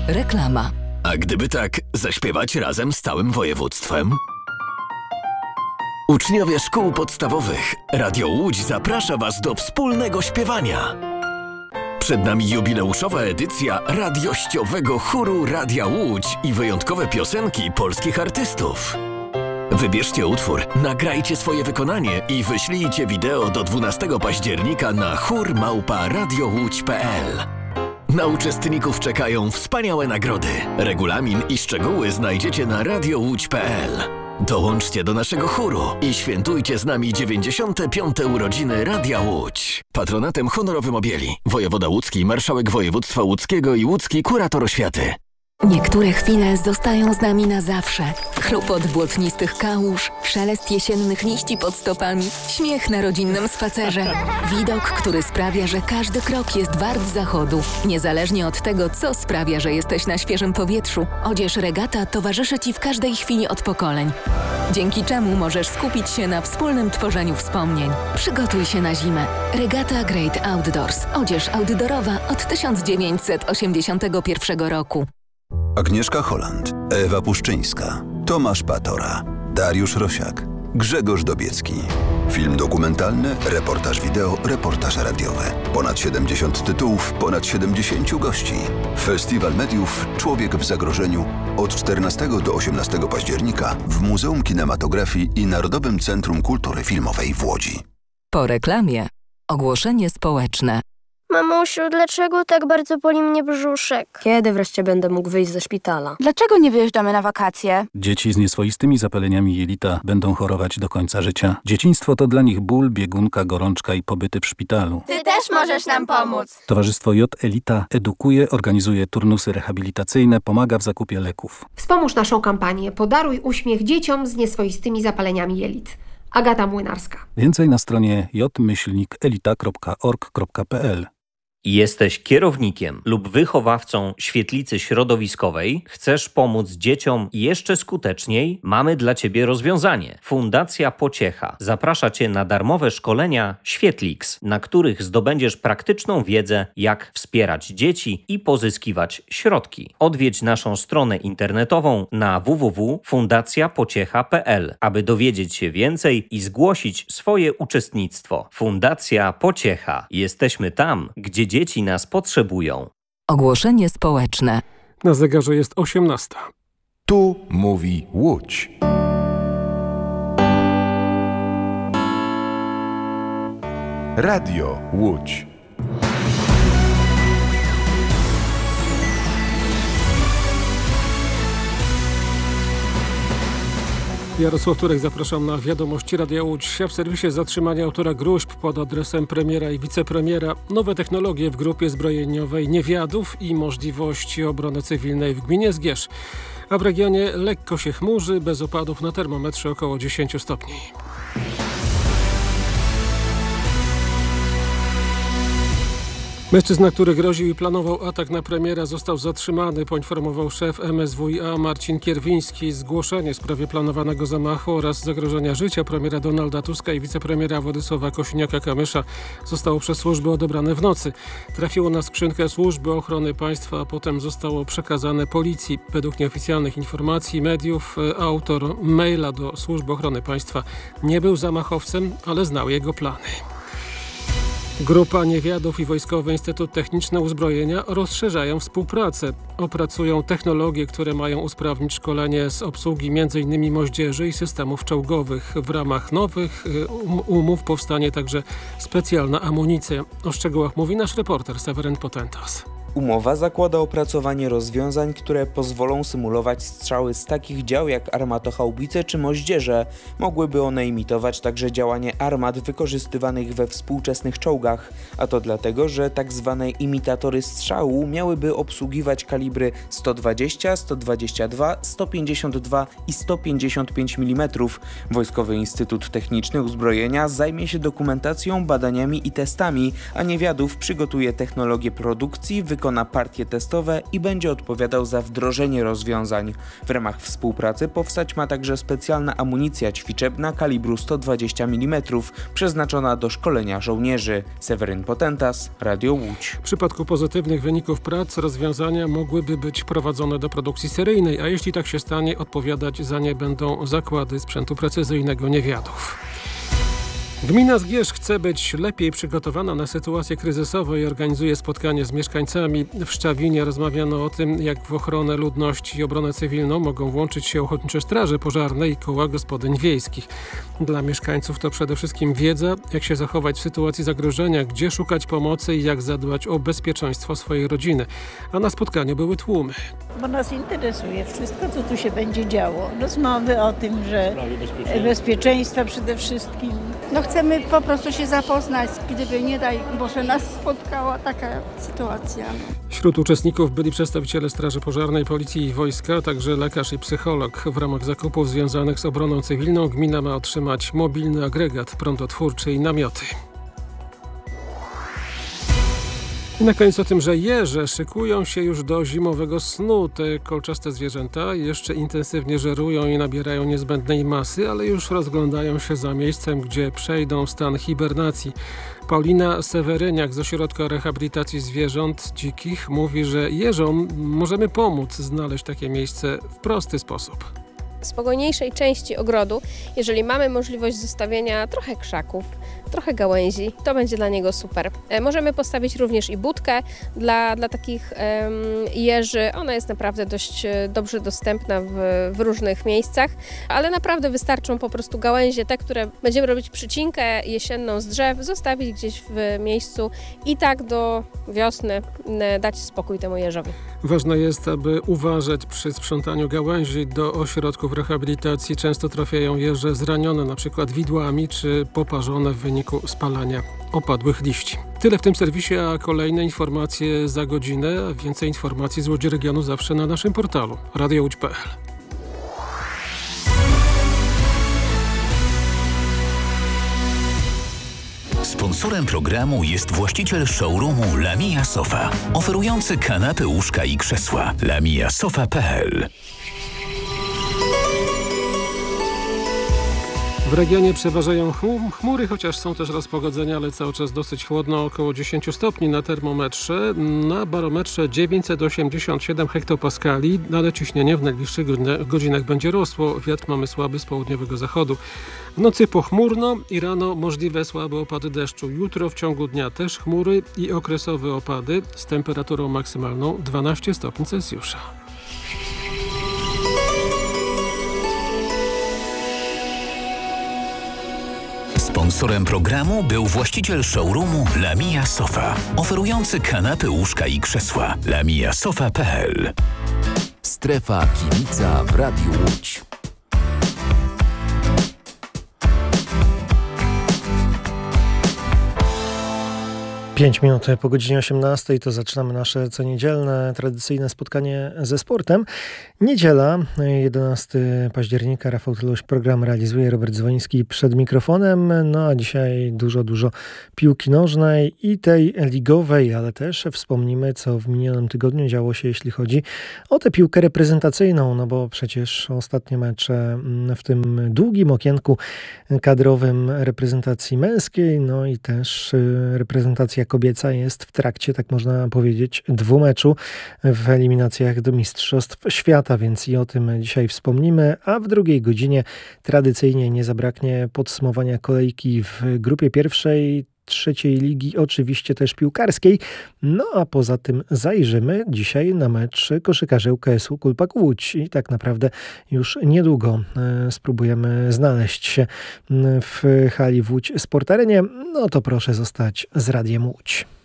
Reklama. A gdyby tak zaśpiewać razem z całym województwem? Uczniowie szkół podstawowych, Radio Łódź zaprasza Was do wspólnego śpiewania. Przed nami jubileuszowa edycja radiościowego chóru Radia Łódź i wyjątkowe piosenki polskich artystów. Wybierzcie utwór, nagrajcie swoje wykonanie i wyślijcie wideo do 12 października na chór@radiołódź.pl. Na uczestników czekają wspaniałe nagrody. Regulamin i szczegóły znajdziecie na radiołódź.pl. Dołączcie do naszego chóru i świętujcie z nami 95. urodziny Radia Łódź. Patronatem honorowym objęli wojewoda łódzki, marszałek województwa łódzkiego i łódzki kurator oświaty. Niektóre chwile zostają z nami na zawsze. Chlupot błotnistych kałuż, szelest jesiennych liści pod stopami, śmiech na rodzinnym spacerze. Widok, który sprawia, że każdy krok jest wart zachodu. Niezależnie od tego, co sprawia, że jesteś na świeżym powietrzu, odzież Regata towarzyszy Ci w każdej chwili od pokoleń. Dzięki czemu możesz skupić się na wspólnym tworzeniu wspomnień. Przygotuj się na zimę. Regata Great Outdoors. Odzież outdoorowa od 1981 roku. Agnieszka Holland, Ewa Puszczyńska, Tomasz Patora, Dariusz Rosiak, Grzegorz Dobiecki. Film dokumentalny, reportaż wideo, reportaż radiowy. Ponad 70 tytułów, ponad 70 gości. Festiwal Mediów Człowiek w zagrożeniu od 14 do 18 października w Muzeum Kinematografii i Narodowym Centrum Kultury Filmowej w Łodzi. Po reklamie ogłoszenie społeczne. Mamusiu, dlaczego tak bardzo boli mnie brzuszek? Kiedy wreszcie będę mógł wyjść ze szpitala? Dlaczego nie wyjeżdżamy na wakacje? Dzieci z nieswoistymi zapaleniami jelita będą chorować do końca życia. Dzieciństwo to dla nich ból, biegunka, gorączka i pobyty w szpitalu. Ty też możesz nam pomóc. Towarzystwo J Elita edukuje, organizuje turnusy rehabilitacyjne, pomaga w zakupie leków. Wspomóż naszą kampanię Podaruj uśmiech dzieciom z nieswoistymi zapaleniami jelit. Agata Młynarska. Więcej na stronie j-elita.org.pl. Jesteś kierownikiem lub wychowawcą świetlicy środowiskowej? Chcesz pomóc dzieciom jeszcze skuteczniej? Mamy dla Ciebie rozwiązanie. Fundacja Pociecha zaprasza Cię na darmowe szkolenia Świetlix, na których zdobędziesz praktyczną wiedzę, jak wspierać dzieci i pozyskiwać środki. Odwiedź naszą stronę internetową na www.fundacjapociecha.pl, aby dowiedzieć się więcej i zgłosić swoje uczestnictwo. Fundacja Pociecha. Jesteśmy tam, gdzie dzieci nas potrzebują. Ogłoszenie społeczne. Na zegarze jest 18. Tu mówi Łódź. Radio Łódź. Jarosław Turek, zapraszam na wiadomości Radia Łódź. W serwisie zatrzymania autora gruźb pod adresem premiera i wicepremiera, nowe technologie w grupie zbrojeniowej Niewiadów i możliwości obrony cywilnej w gminie Zgierz. A w regionie lekko się chmurzy, bez opadów, na termometrze około 10 stopni. Mężczyzna, który groził i planował atak na premiera, został zatrzymany, poinformował szef MSWiA Marcin Kierwiński. Zgłoszenie w sprawie planowanego zamachu oraz zagrożenia życia premiera Donalda Tuska i wicepremiera Władysława Kosiniaka-Kamysza zostało przez służby odebrane w nocy. Trafiło na skrzynkę Służby Ochrony Państwa, a potem zostało przekazane policji. Według nieoficjalnych informacji mediów autor maila do Służby Ochrony Państwa nie był zamachowcem, ale znał jego plany. Grupa Niewiadów i Wojskowy Instytut Techniczny Uzbrojenia rozszerzają współpracę. Opracują technologie, które mają usprawnić szkolenie z obsługi m.in. moździerzy i systemów czołgowych. W ramach nowych umów powstanie także specjalna amunicja. O szczegółach mówi nasz reporter Seweryn Potentas. Umowa zakłada opracowanie rozwiązań, które pozwolą symulować strzały z takich dział jak armatochaubice czy moździerze. Mogłyby one imitować także działanie armat wykorzystywanych we współczesnych czołgach, a to dlatego, że tak zwane imitatory strzału miałyby obsługiwać kalibry 120, 122, 152 i 155 mm. Wojskowy Instytut Techniczny Uzbrojenia zajmie się dokumentacją, badaniami i testami, a Niewiadów przygotuje technologię produkcji, wykona partie testowe i będzie odpowiadał za wdrożenie rozwiązań. W ramach współpracy powstać ma także specjalna amunicja ćwiczebna kalibru 120 mm, przeznaczona do szkolenia żołnierzy. Seweryn Potentas, Radio Łódź. W przypadku pozytywnych wyników prac rozwiązania mogłyby być prowadzone do produkcji seryjnej, a jeśli tak się stanie, odpowiadać za nie będą zakłady sprzętu precyzyjnego Niewiadów. Gmina Zgierz chce być lepiej przygotowana na sytuacje kryzysowe i organizuje spotkanie z mieszkańcami. W Szczawinie rozmawiano o tym, jak w ochronę ludności i obronę cywilną mogą włączyć się ochotnicze straże pożarne i koła gospodyń wiejskich. Dla mieszkańców to przede wszystkim wiedza, jak się zachować w sytuacji zagrożenia, gdzie szukać pomocy i jak zadbać o bezpieczeństwo swojej rodziny. A na spotkaniu były tłumy. Bo nas interesuje wszystko, co tu się będzie działo. Rozmowy o tym, że bezpieczeństwa przede wszystkim. Chcemy po prostu się zapoznać, gdyby nie daj Boże nas spotkała taka sytuacja. Wśród uczestników byli przedstawiciele Straży Pożarnej, Policji i Wojska, a także lekarz i psycholog. W ramach zakupów związanych z obroną cywilną gmina ma otrzymać mobilny agregat prądotwórczy i namioty. I na koniec o tym, że jeże szykują się już do zimowego snu. Te kolczaste zwierzęta jeszcze intensywnie żerują i nabierają niezbędnej masy, ale już rozglądają się za miejscem, gdzie przejdą w stan hibernacji. Paulina Seweryniak z Ośrodka Rehabilitacji Zwierząt Dzikich mówi, że jeżom możemy pomóc znaleźć takie miejsce w prosty sposób. Spokojniejszej części ogrodu, jeżeli mamy możliwość zostawienia trochę krzaków, trochę gałęzi, to będzie dla niego super. Możemy postawić również i budkę dla takich jeży. Ona jest naprawdę dość dobrze dostępna w różnych miejscach, ale naprawdę wystarczą po prostu gałęzie, te, które będziemy robić przycinkę jesienną z drzew, zostawić gdzieś w miejscu i tak do wiosny dać spokój temu jeżowi. Ważne jest, aby uważać przy sprzątaniu gałęzi. Do ośrodków rehabilitacji często trafiają jeże zranione, na przykład widłami czy poparzone w wyniku spalania opadłych liści. Tyle w tym serwisie, a kolejne informacje za godzinę. Więcej informacji z Łodzi Regionu zawsze na naszym portalu radiołódź.pl. Sponsorem programu jest właściciel showroomu Lamia Sofa, oferujący kanapy, łóżka i krzesła. lamiasofa.pl. W regionie przeważają chmury, chociaż są też rozpogodzenia, ale cały czas dosyć chłodno, około 10 stopni na termometrze. Na barometrze 987 hektopaskali, ale ciśnienie w najbliższych godzinach będzie rosło. Wiatr mamy słaby z południowego zachodu. W nocy pochmurno i rano możliwe słabe opady deszczu. Jutro w ciągu dnia też chmury i okresowe opady z temperaturą maksymalną 12 stopni Celsjusza. Sponsorem programu był właściciel showroomu Lamia Sofa, oferujący kanapy, łóżka i krzesła. lamiasofa.pl. Strefa kibica w Radiu Łódź. Pięć minut po godzinie 18 to zaczynamy nasze coniedzielne, tradycyjne spotkanie ze sportem. Niedziela, 11 października, Rafał Tyluś program realizuje, Robert Dzwoniński przed mikrofonem. No a dzisiaj dużo piłki nożnej i tej ligowej, ale też wspomnimy, co w minionym tygodniu działo się, jeśli chodzi o tę piłkę reprezentacyjną, no bo przecież ostatnie mecze w tym długim okienku kadrowym reprezentacji męskiej, no i też reprezentacja kobieca jest w trakcie, tak można powiedzieć, dwumeczu w eliminacjach do Mistrzostw Świata, więc i o tym dzisiaj wspomnimy, a w drugiej godzinie tradycyjnie nie zabraknie podsumowania kolejki w grupie pierwszej, trzeciej ligi, oczywiście też piłkarskiej. No a poza tym zajrzymy dzisiaj na mecz koszykarzy UKS-u Kulpak Łódź i tak naprawdę już niedługo spróbujemy znaleźć się w hali w Łódź Sport Arenie. No to proszę zostać z Radiem Łódź.